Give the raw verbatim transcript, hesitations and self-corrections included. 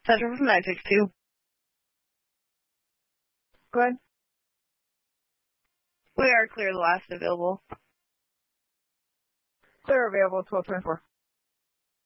Central from nine six two. Go ahead. We are clear the last available. Clear available twelve twenty-four.